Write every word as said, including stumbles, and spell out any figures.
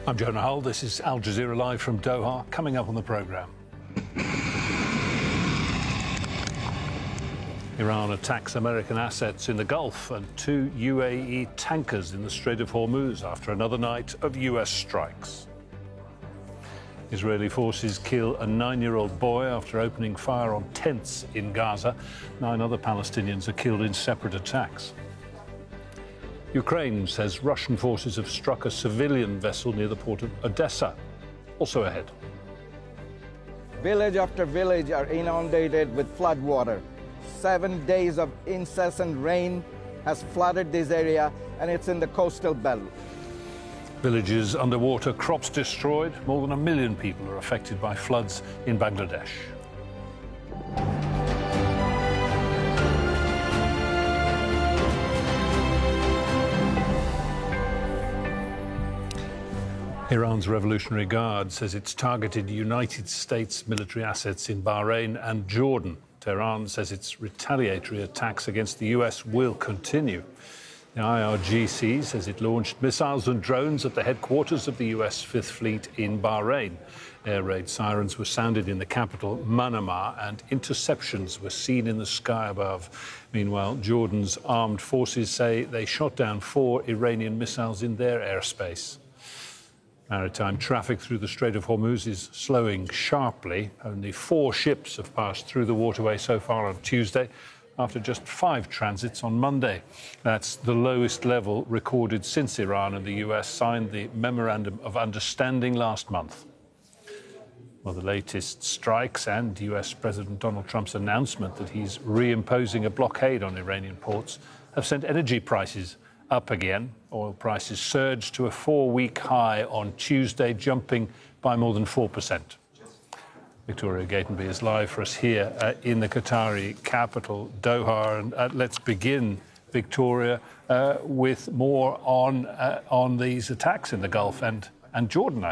I'm Jonah Hull. This is Al Jazeera Live from Doha. Coming up on the programme. Iran attacks American assets in the Gulf and two U A E tankers in the Strait of Hormuz after another night of U S strikes. Israeli forces kill a nine-year-old boy after opening fire on tents in Gaza. Nine other Palestinians are killed in separate attacks. Ukraine says Russian forces have struck a civilian vessel near the port of Odessa. Also ahead. Village after village are inundated with flood water. Seven days of incessant rain has flooded this area, and it's in the coastal belt. Villages underwater, crops destroyed. More than a million people are affected by floods in Bangladesh. Iran's Revolutionary Guard says it's targeted United States military assets in Bahrain and Jordan. Tehran says its retaliatory attacks against the U S will continue. The I R G C says it launched missiles and drones at the headquarters of the U S Fifth Fleet in Bahrain. Air raid sirens were sounded in the capital, Manama, and interceptions were seen in the sky above. Meanwhile, Jordan's armed forces say they shot down four Iranian missiles in their airspace. Maritime traffic through the Strait of Hormuz is slowing sharply. Only four ships have passed through the waterway so far on Tuesday, after just five transits on Monday. That's the lowest level recorded since Iran and the U S signed the Memorandum of Understanding last month. Well, the latest strikes and U S President Donald Trump's announcement that he's reimposing a blockade on Iranian ports have sent energy prices up again. Oil prices surged to a four-week high on Tuesday, jumping by more than four percent. Victoria Gatenby is live for us here uh, in the Qatari capital, Doha. And uh, let's begin, Victoria, uh, with more on uh, on these attacks in the Gulf and, and Jordan, I